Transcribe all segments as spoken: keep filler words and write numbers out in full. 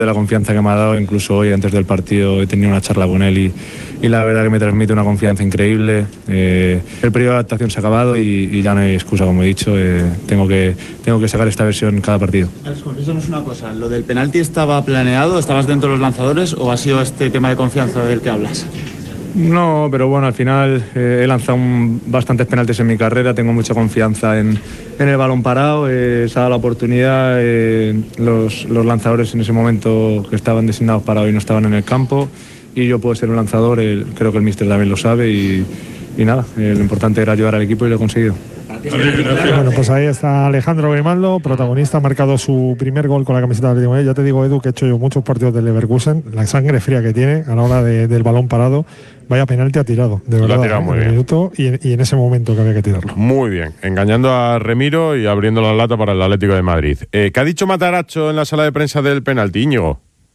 de la confianza que me ha dado. Incluso hoy, antes del partido, he tenido una charla con él y, y la verdad que me transmite una confianza increíble. Eh, el periodo de adaptación se ha acabado y, y ya no hay excusa, como he dicho. Eh, tengo, que, tengo que sacar esta versión cada partido. Eso no es una cosa. ¿Lo del penalti estaba planeado? ¿Estabas dentro de los lanzadores o ha sido este tema de confianza del que hablas? No, pero bueno, al final eh, he lanzado un, bastantes penaltis en mi carrera, tengo mucha confianza en, en el balón parado, eh, se ha dado la oportunidad, eh, los, los lanzadores en ese momento que estaban designados para hoy no estaban en el campo y yo puedo ser un lanzador, eh, creo que el míster también lo sabe y, y nada, eh, lo importante era ayudar al equipo y lo he conseguido. Bueno, pues ahí está Alejandro Grimaldo, protagonista, ha marcado su primer gol con la camiseta del Atlético de Madrid. Ya te digo, Edu, que he hecho yo muchos partidos del Leverkusen, la sangre fría que tiene a la hora de, del balón parado. Vaya penalti ha tirado, de verdad, lo ha tirado muy en el bien. minuto y, y en ese momento que había que tirarlo. Muy bien, engañando a Remiro y abriendo la lata para el Atlético de Madrid. Eh, ¿Qué ha dicho Matarazzo en la sala de prensa del penalti, Íñigo?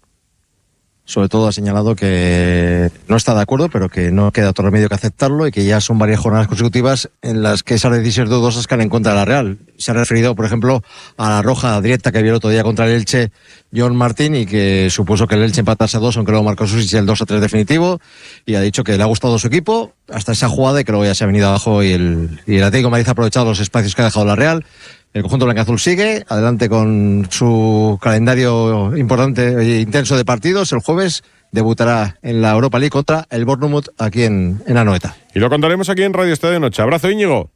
Sobre todo ha señalado que no está de acuerdo, pero que no queda otro remedio que aceptarlo y que ya son varias jornadas consecutivas en las que esas decisiones dudosas caen en contra de la Real. Se ha referido, por ejemplo, a la roja directa que vio el otro día contra el Elche John Martín y que supuso que el Elche empatase a dos, aunque luego marcó Susic el dos a tres definitivo, y ha dicho que le ha gustado su equipo hasta esa jugada y que luego ya se ha venido abajo y el, y el Atlético de Madrid ha aprovechado los espacios que ha dejado la Real. El conjunto blancaazul sigue adelante con su calendario importante e intenso de partidos. El jueves debutará en la Europa League contra el Bournemouth aquí en, en Anoeta. Y lo contaremos aquí en Radio Estadio Noche. Abrazo, Íñigo.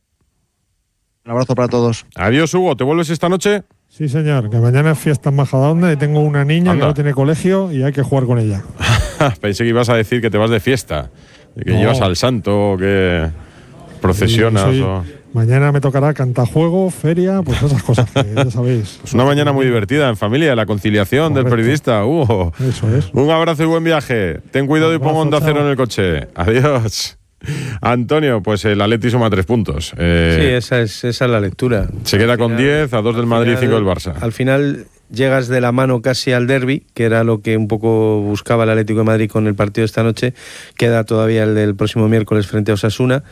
Un abrazo para todos. Adiós, Hugo. ¿Te vuelves esta noche? Sí, señor, que mañana es fiesta en Majadahonda y tengo una niña Anda. que no tiene colegio y hay que jugar con ella. Pensé que ibas a decir que te vas de fiesta, que no. llevas al santo, que procesionas. Sí, soy... o... Mañana me tocará cantajuego, feria, pues esas cosas que ya sabéis. Pues una mañana muy divertida en familia, la conciliación Correcto. del periodista. Uh, Eso es. Un abrazo y buen viaje. Ten cuidado y pon Onda Cero en el coche. Adiós. Antonio, pues el Atleti suma tres puntos. Eh, sí, esa es, esa es la lectura. Se queda con diez, a dos del Madrid y cinco del Barça. Al final llegas de la mano casi al derbi, que era lo que un poco buscaba el Atlético de Madrid con el partido de esta noche. Queda todavía el del próximo miércoles frente a Osasuna,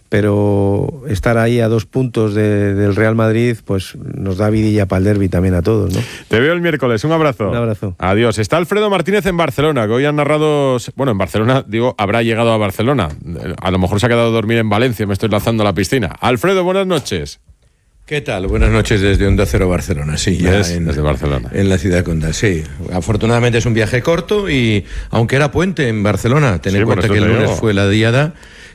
pero estar ahí a dos puntos de, del Real Madrid pues nos da vidilla para el derbi también a todos, ¿no? Te veo el miércoles, un abrazo. Un abrazo. Adiós. Está Alfredo Martínez en Barcelona, que hoy han narrado... Bueno, en Barcelona, digo, habrá llegado a Barcelona. A lo mejor se ha quedado a dormir en Valencia, me estoy lanzando a la piscina. Alfredo, buenas noches. ¿Qué tal? Buenas noches desde Onda Cero Barcelona, sí, ya en, desde Barcelona. En la ciudad condal, sí. Afortunadamente es un viaje corto y, aunque era puente en Barcelona, ten en sí, cuenta que el lunes fue la diada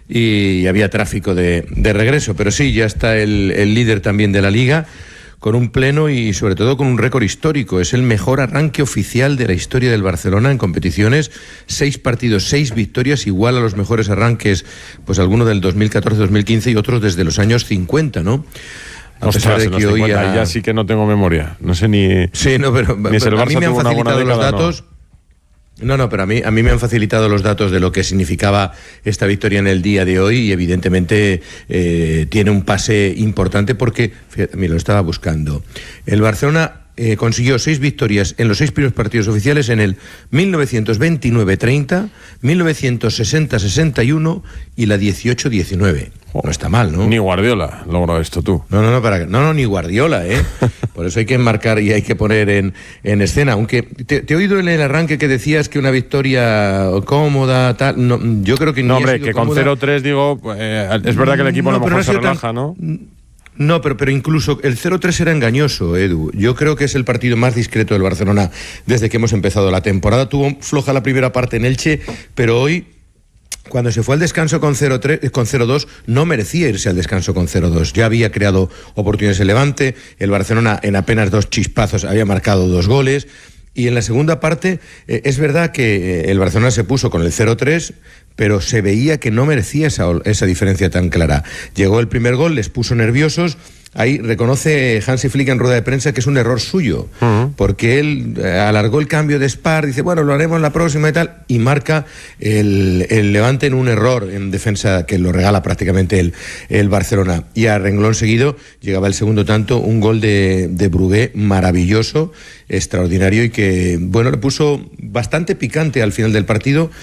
y había tráfico de, de regreso, pero sí, ya está el, el líder también de la Liga, con un pleno y sobre todo con un récord histórico. Es el mejor arranque oficial de la historia del Barcelona en competiciones. Seis partidos, seis victorias, igual a los mejores arranques, pues algunos del dos mil catorce dos mil quince y otros desde los años cincuenta, ¿no? A pesar de que hoy ya... ya sí que no tengo memoria. No sé ni... Sí, no, pero, ni pero a mí me han facilitado los datos... No. No, no, pero a mí, a mí me han facilitado los datos de lo que significaba esta victoria en el día de hoy y evidentemente eh, tiene un pase importante porque, fíjate, me lo estaba buscando. El Barcelona eh, consiguió seis victorias en los seis primeros partidos oficiales en el mil novecientos veintinueve treinta, mil novecientos sesenta sesenta y uno y la dieciocho diecinueve. No está mal, ¿no? Ni Guardiola logró esto, tú. No, no, no, para, no, no, ni Guardiola, ¿eh? Por eso hay que enmarcar y hay que poner en, en escena. Aunque te, te he oído en el arranque que decías que una victoria cómoda, tal. No, yo creo que no. No, hombre, que con cero tres, digo, eh, es verdad que el equipo no, a lo mejor no se relaja, tan, ¿no? No, pero, pero incluso el cero tres era engañoso, Edu. Yo creo que es el partido más discreto del Barcelona desde que hemos empezado la temporada. Tuvo floja la primera parte en Elche, pero hoy, cuando se fue al descanso con cero dos, no merecía irse al descanso con cero dos. Ya había creado oportunidades el Levante, el Barcelona en apenas dos chispazos había marcado dos goles, y en la segunda parte eh, es verdad que el Barcelona se puso con el cero tres, pero se veía que no merecía esa, esa diferencia tan clara. Llegó el primer gol, les puso nerviosos. Ahí reconoce Hansi Flick en rueda de prensa que es un error suyo, uh-huh. porque él eh, alargó el cambio de Spar, dice, bueno, lo haremos la próxima y tal, y marca el, el Levante en un error en defensa que lo regala prácticamente el, el Barcelona. Y a renglón seguido llegaba el segundo tanto, un gol de, de Brugué maravilloso, extraordinario y que, bueno, le puso bastante picante al final del partido.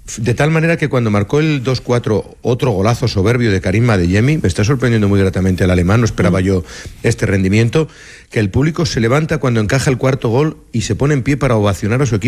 De tal manera que cuando marcó el dos cuatro, otro golazo soberbio de Karim Adeyemi, me está sorprendiendo muy gratamente el alemán, no esperaba yo este rendimiento, que el público se levanta cuando encaja el cuarto gol y se pone en pie para ovacionar a su equipo.